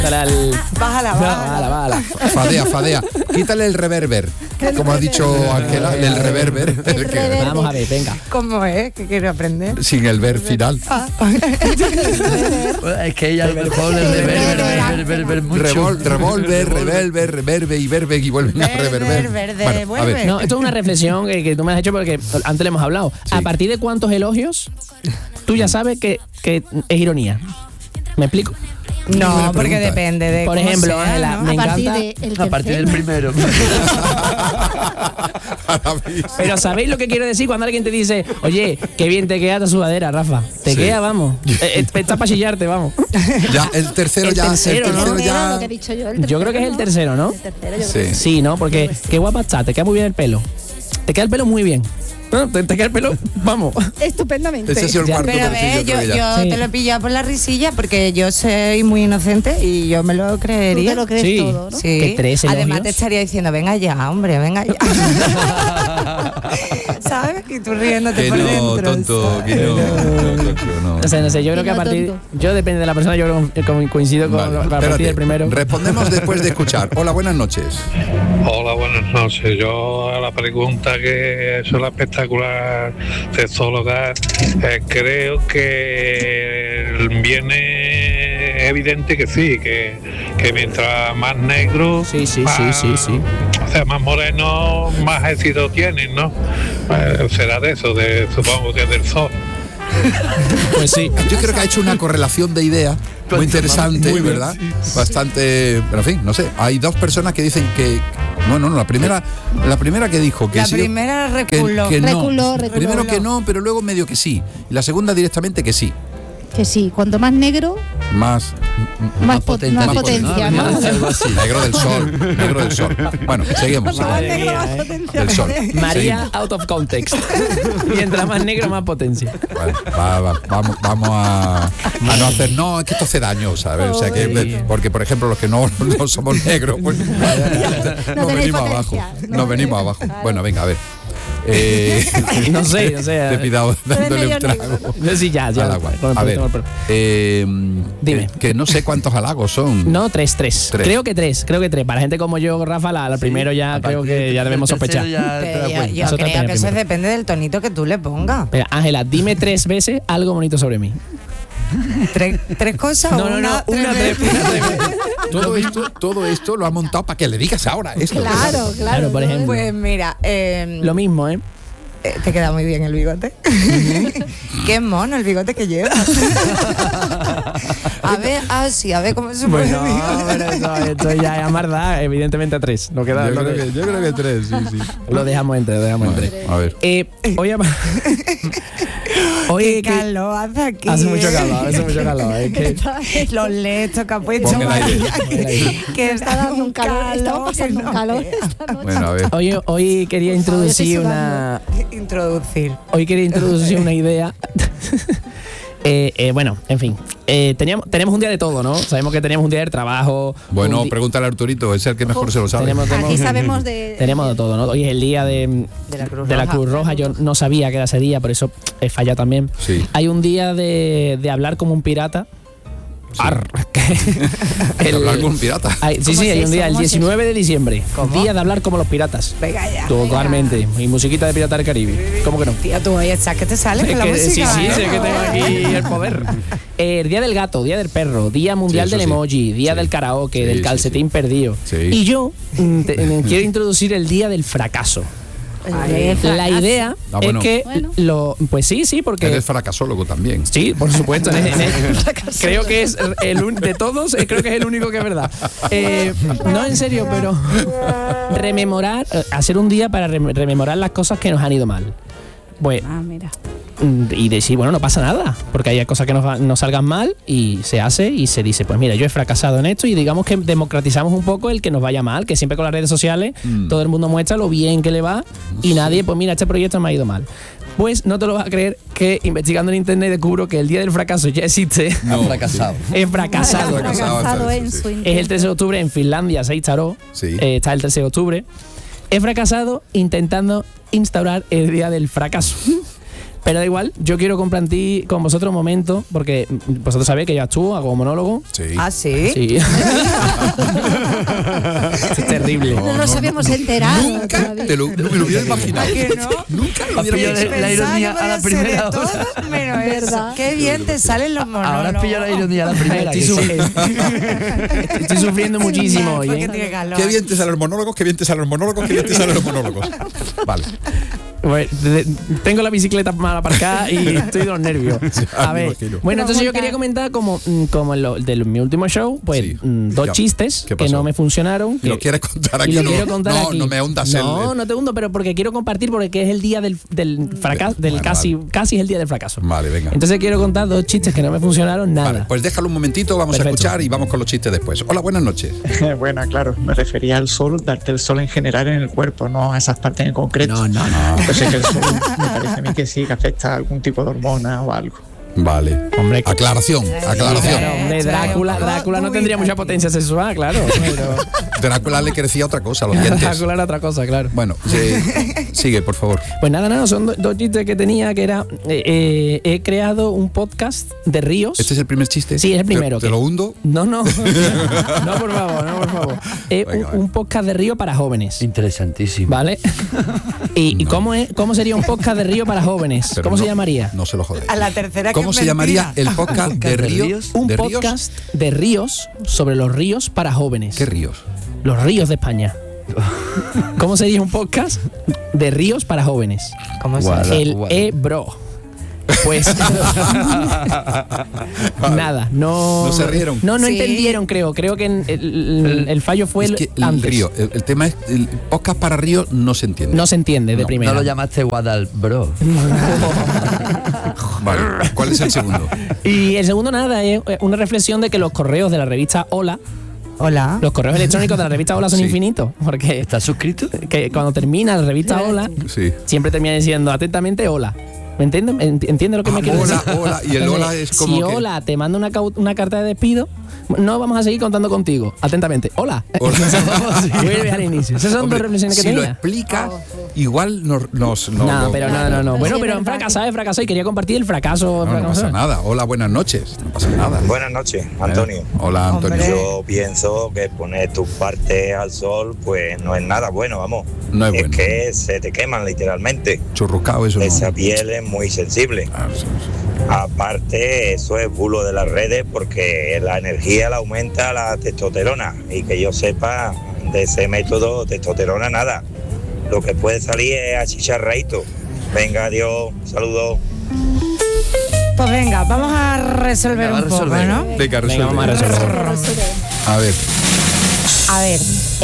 Bájala. Fadea. Quítale el reverber. Como ha dicho Ángela, el reverber. Vamos a ver, venga. ¿Cómo es? Que quiero aprender. Sin el ver final. Es que ella a lo mejor el reverber mucho. Revolver, reverbe y verbe y vuelven a reverber. Bueno, a ver. No, esto es una reflexión que tú me has hecho porque antes le hemos hablado. Sí. ¿A partir de cuántos elogios tú ya sabes que es ironía? ¿Me explico? No, porque depende de por cómo ejemplo, sea, Ángela, ¿no? me encanta. A partir del primero. Pero ¿sabéis lo que quiero decir cuando alguien te dice, oye, qué bien te queda tu sudadera, Rafa? Te queda, vamos. Está para chillarte, vamos. Ya, el tercero El ya. tercero, El tercero ¿no? ya. Lo que he dicho yo, Yo creo que es el tercero, ¿no? El tercero, yo Sí. creo que Sí, ¿no? Porque qué guapa está, te queda muy bien el pelo. Te queda el pelo muy bien. No, te queda el pelo, vamos. estupendamente. Ese ha sido el cuarto Pero a tortillo, ver, creo que ya. yo Sí. te lo he pillado por la risilla porque yo soy muy inocente y yo me lo Tú creería. te lo crees Sí. todo, ¿no? Sí. Que 3 Además elogios. te estaría diciendo, venga ya, hombre, venga ya. ¿Sabes? Y tú riéndote Que por no, dentro. tonto, ¿sabes? que no. No sé, yo creo que a no partir. tonto. Yo depende de la persona, yo creo que coincido con Vale, a partir espérate. del primero. Respondemos después de escuchar. Hola, buenas noches. Hola, buenas noches. Yo a la pregunta que es la espectacular sexóloga, creo que viene evidente que sí, que mientras más negro, Sí. o sea, más moreno, más éxito tienen, ¿no? Será de eso, supongo que del sol. Pues sí. Yo creo que ha hecho una correlación de ideas muy interesante, ¿verdad? Bastante, pero en fin, no sé. Hay dos personas que dicen que no, la primera que dijo que La sí, primera que reculó. no. Reculó. Primero que no, pero luego medio que sí. Y la segunda directamente que sí. Que sí, cuanto más negro, Más más potente, más más potencia, ¿no? Algo así. negro del sol. Bueno, seguimos. Más Madre negro, mía, más potencia. Del sol. María out of context. Mientras más negro, más potencia. Vale, vamos a no hacer. No, es que esto hace daño, ¿sabes? O sea que porque por ejemplo los que no somos negros, pues nos tenéis venimos abajo. potencia. Nos venimos abajo. Bueno, venga, a ver. No sé. Te he pidado dándole un trago Sí, ya. al agua. Con el A ver, producto. dime. Que no sé cuántos halagos son. No, 3. Tres. Creo que 3. Para gente como yo, Rafa, la primero ya A creo partir que ya debemos del tercero sospechar. ya te Pero das yo cuenta. Eso te creo que eso primero. depende del tonito que tú le pongas. Venga, Ángela, dime 3 veces algo bonito sobre mí. ¿Tres cosas? No, una, una, tres veces. Todo esto lo ha montado para que le digas ahora esto. Claro. Claro, por ejemplo. Pues mira, Lo mismo, ¿eh? te queda muy bien el bigote. Qué mono el bigote que lleva. A ver cómo se mueve Bueno, el bigote. pero esto ya es amarda, evidentemente a 3. Lo queda, Yo creo que 3, sí. lo dejamos en 3, A ver. Oye, Qué calor hace aquí. hace mucho calor. Es que Los lechos que ha puesto Pon el aire. María, que Está dando un calor, estamos pasando que un no calor veas. esta noche. Bueno, a ver. hoy quería introducir una idea. Bueno, en fin. Tenemos un día de todo, ¿no? Sabemos que teníamos un día del trabajo. Bueno, pregúntale a Arturito, es el que mejor se lo sabe. Aquí sabemos de... Tenemos de todo, ¿no? Hoy es el día de la Cruz Roja. Yo no sabía que era ese día, por eso he fallado también. Sí. Hay un día de hablar como un pirata. Sí. Arr, De hablar con un pirata. hay un día, el 19 de diciembre. ¿Cómo? Día de hablar como los piratas. Venga ya. Totalmente. Y musiquita de Pirata del Caribe. ¿Cómo que no? Tía, tú oye, ¿sabes que te sale con la Sí, música? sí, ¿eh? sé que tengo aquí el poder. Día del gato, día del perro, día mundial Sí, eso del sí. emoji, día Sí. del karaoke, Sí, del sí, calcetín perdido. Sí. Y yo quiero introducir el día del fracaso. La idea bueno. es que Bueno. pues sí, porque Eres fracasólogo también. sí, por supuesto. Creo que es de todos, creo que es el único que es verdad. No, en serio, pero rememorar, hacer un día para rememorar las cosas que nos han ido mal. Pues, Ah, mira. y decir, bueno, no pasa nada, porque hay cosas que nos salgan mal y se hace y se dice, pues mira, yo he fracasado en esto y digamos que democratizamos un poco el que nos vaya mal, que siempre con las redes sociales todo el mundo muestra lo bien que le va y nadie, pues mira, este proyecto me ha ido mal. Pues no te lo vas a creer que investigando en internet descubro que el día del fracaso ya existe. No, fracasado. Es fracasado. Fracasado en sí. su Es el intento. 13 de octubre en Finlandia, se instaló. Sí. Está el 13 de octubre. He fracasado intentando instaurar el día del fracaso. Pero da igual, yo quiero compartir con vosotros un momento, porque vosotros sabéis que yo actúo, hago monólogo. Sí. ¿Ah, sí? Sí. Es terrible. No nos habíamos enterado. Nunca todavía. me lo hubiera imaginado. ¿A que no? Nunca lo Has hubiera pillado pensado. la ironía a la Pensaba que podía primera ser de hora. todo menos eso. ¿Verdad? Qué bien te salen los monólogos. Ahora has pillado la ironía a la primera. Estoy, que sí. estoy sufriendo muchísimo hoy, Porque ¿eh? tiene calor. Qué bien te salen los monólogos, qué bien te salen los monólogos, qué bien te salen los monólogos. Vale. Bueno, tengo la bicicleta mal aparcada y estoy de los nervios. Ya, A me ver, imagino. bueno, entonces yo Pregunta. quería comentar como de mi último show, pues Sí. dos Ya. chistes ¿Qué que pasó? no me funcionaron. ¿Y lo quieres contar aquí? Y lo No, quiero contar no, aquí. no me hundas No, no te hundo, pero porque quiero compartir, porque es el día del fracaso, Bueno, casi es el día del fracaso. Vale, venga. Entonces quiero contar dos chistes que no me funcionaron nada. Vale, pues déjalo un momentito, vamos Perfecto. a escuchar y vamos con los chistes después. Hola, buenas noches. Bueno, claro, me refería al sol, darte el sol en general en el cuerpo, no a esas partes en concreto. No. Pues es que el sol me parece a mí que sí, que afecta a algún tipo de hormona o algo. Vale. Hombre, Aclaración. Claro, hombre, Drácula no tendría mucha potencia sexual, claro. Pero Drácula le crecía otra cosa, los dientes. Drácula era otra cosa, claro. Bueno, sigue, por favor. Pues nada, son dos chistes que tenía, que era, he creado un podcast de ríos. ¿Este es el primer chiste? Sí, es el primero. ¿Te lo hundo? No, no, por favor. Venga, Un podcast de río para jóvenes. Interesantísimo. ¿Vale? ¿Y No. cómo sería un podcast de río para jóvenes? Pero ¿Cómo se no- llamaría? No se lo jodáis. A la tercera que ¿Cómo es se llamaría mentira. el podcast de ríos? Un ¿De ríos? podcast de ríos sobre los ríos para jóvenes. ¿Qué ríos? Los ríos de España. ¿Cómo sería un podcast de ríos para jóvenes? ¿Cómo se Guau. El Guau. Ebro. Pues nada, no. ¿No se rieron? No Sí. entendieron, creo. Creo que el fallo fue Es que el antes. río, el tema es, el podcast para río no se entiende. No se entiende de No, primera. No lo llamaste Guadalbro. Vale, ¿cuál es el segundo? Y el segundo nada es una reflexión de que los correos de la revista Hola, Hola. los correos electrónicos de la revista Hola son Sí. infinitos, porque ¿Estás suscrito? que cuando termina la revista Hola Sí. siempre termina diciendo atentamente Hola. ¿Me entienden? ¿Entiende lo que me quiero Hola, decir? hola, y el hola es como si que- Hola te manda una carta de despido, no vamos a seguir contando contigo. Atentamente. Hola. Hola. Vuelve al inicio. Esas son Hombre, dos reflexiones que si lo tenía. explica, igual no, No, pero no. Bueno, Sí, pero es han verdad. fracasado y quería compartir el fracaso. No pasa nada. Hola, buenas noches. No pasa nada. Buenas noches, Antonio. Hola, Antonio. Hombre. Yo pienso que poner tus partes al sol pues no es nada bueno, vamos. No es bueno. Que se te queman literalmente. Churruscado, eso no. Esa piel es muy sensible. Ah, sí. Aparte, eso es bulo de las redes porque la energía la aumenta la testosterona. Y que yo sepa, de ese método, testosterona nada. Lo que puede salir es achicharradito. Venga, adiós, saludos. Pues venga, vamos a resolver Venga, un va a poco, resolver. ¿no? Venga, Venga, vamos a resolver. A ver, A ver,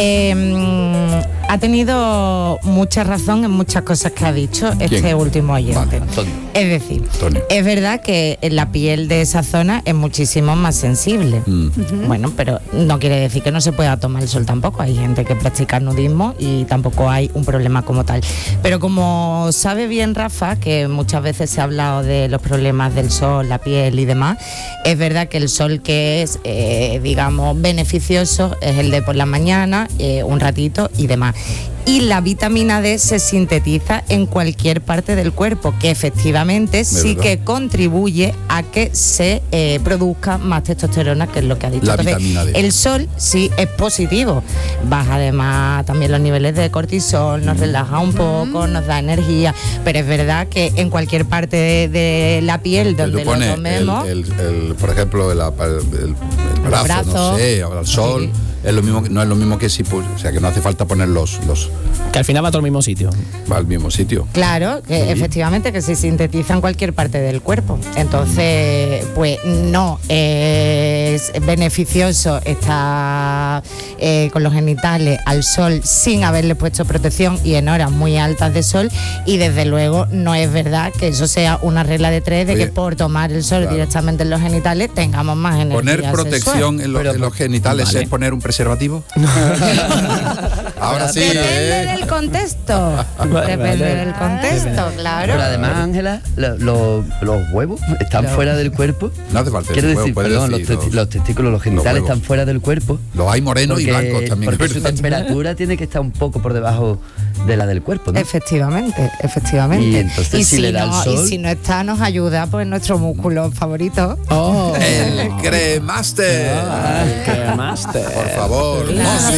ha tenido mucha razón en muchas cosas que ha dicho este ¿Quién? último oyente. Vale, Antonio. Es decir, Antonio. es verdad que la piel de esa zona es muchísimo más sensible. Bueno, pero no quiere decir que no se pueda tomar el sol tampoco. Hay gente que practica nudismo y tampoco hay un problema como tal. Pero como sabe bien Rafa, que muchas veces se ha hablado de los problemas del sol, la piel y demás, es verdad que el sol que es, digamos, beneficioso es el de por la mañana, un ratito y demás. Y la vitamina D se sintetiza en cualquier parte del cuerpo, que efectivamente sí verdad. que contribuye a que se produzca más testosterona, que es lo que ha dicho. La Entonces, vitamina D. el sol sí es positivo. Baja además también los niveles de cortisol, nos relaja un poco, nos da energía, pero es verdad que en cualquier parte de la piel donde tú pones lo tomemos, por ejemplo, el brazo, brazos. no sé, o el sol, Sí. es lo mismo, no es lo mismo que si, o sea, que no hace falta poner los Que al final va a todo el mismo sitio. va al mismo sitio. claro, que Sí. efectivamente que se sintetiza en cualquier parte del cuerpo. Entonces, pues no es beneficioso estar con los genitales al sol sin haberle puesto protección y en horas muy altas de sol, y desde luego no es verdad que eso sea una regla de tres de Oye, que por tomar el sol claro. directamente en los genitales tengamos más energía Poner sexual. protección en los genitales Vale. es poner un preservativo. Ahora sí, del contexto. Depende del contexto, claro. Pero además, Ángela, los huevos están fuera del cuerpo. No hace falta. Quiero huevo, decir, puedes perdón, decir los testículos, los genitales huevos. están fuera del cuerpo. Los hay morenos y blancos también. Porque es su verdad. temperatura tiene que estar un poco por debajo de la del cuerpo, ¿no? Efectivamente. Y entonces, si le da el sol- Y si no está, nos ayuda pues nuestro músculo favorito. Oh. El Cremaster. Cremaster. Por favor. Claro. Mosi.